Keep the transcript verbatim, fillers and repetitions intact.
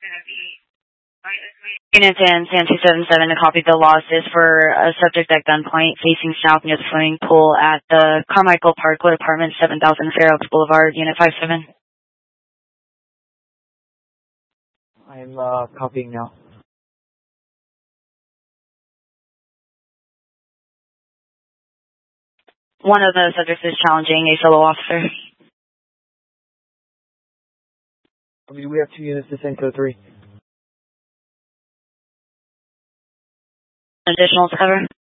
Unit ten, San two seven seven to copy the losses for a subject at gunpoint facing south near the swimming pool at the Carmichael Parkwood Apartment, seven thousand Fair Oaks Boulevard, Unit five seven. I'm uh, copying now. One of the subjects is challenging a fellow officer. I mean, we have two units to San Code three. Additional to cover.